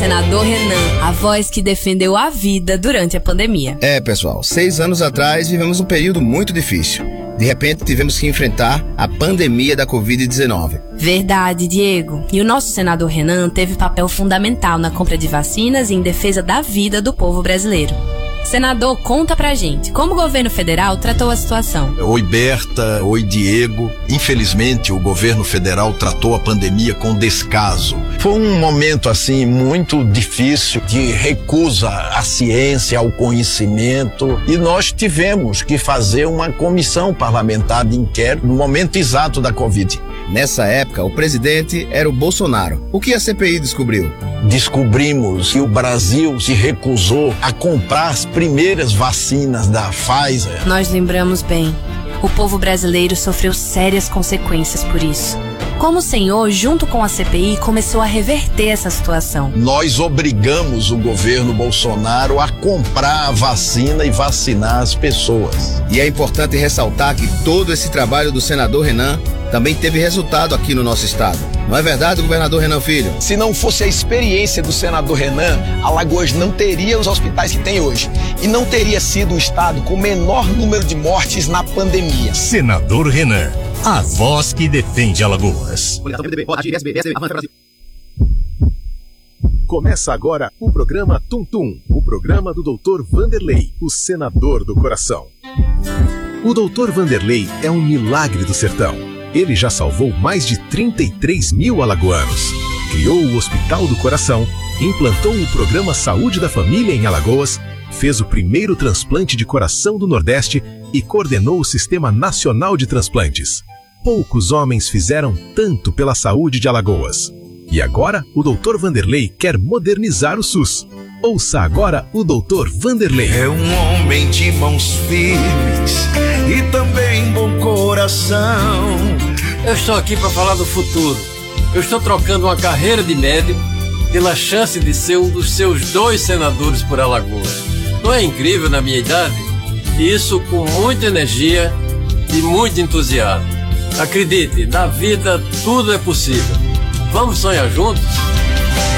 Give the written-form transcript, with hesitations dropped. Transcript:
senador Renan, a voz que defendeu a vida durante a pandemia. Pessoal, 6 anos atrás vivemos um período muito difícil. De repente tivemos que enfrentar a pandemia da Covid-19. Verdade, Diego. E o nosso senador Renan teve papel fundamental na compra de vacinas e em defesa da vida do povo brasileiro. Senador, conta pra gente, como o governo federal tratou a situação? Oi, Berta. Oi, Diego. Infelizmente, o governo federal tratou a pandemia com descaso. Foi um momento, assim, muito difícil de recusa à ciência, ao conhecimento, e nós tivemos que fazer uma comissão parlamentar de inquérito no momento exato da Covid. Nessa época, o presidente era o Bolsonaro. O que a CPI descobriu? Descobrimos que o Brasil se recusou a comprar as primeiras vacinas da Pfizer. Nós lembramos bem. O povo brasileiro sofreu sérias consequências por isso. Como o senhor, junto com a CPI, começou a reverter essa situação? Nós obrigamos o governo Bolsonaro a comprar a vacina e vacinar as pessoas. E é importante ressaltar que todo esse trabalho do senador Renan também teve resultado aqui no nosso estado. Não é verdade, governador Renan Filho? Se não fosse a experiência do senador Renan, Alagoas não teria os hospitais que tem hoje. E não teria sido o estado com o menor número de mortes na pandemia. Senador Renan, a voz que defende Alagoas. Começa agora o programa Tum Tum, o programa do Dr. Vanderlei, o senador do coração. O Dr. Vanderlei é um milagre do sertão. Ele já salvou mais de 33 mil alagoanos, criou o Hospital do Coração, implantou o programa Saúde da Família em Alagoas, fez o primeiro transplante de coração do Nordeste e coordenou o Sistema Nacional de Transplantes. Poucos homens fizeram tanto pela saúde de Alagoas. E agora, o Dr. Vanderlei quer modernizar o SUS. Ouça agora o Dr. Vanderlei. É um homem de mãos firmes e também bom coração. Eu estou aqui para falar do futuro. Eu estou trocando uma carreira de médico pela chance de ser um dos seus 2 senadores por Alagoas. Não é incrível na minha idade? E isso com muita energia e muito entusiasmo. Acredite, na vida tudo é possível. Vamos sonhar juntos?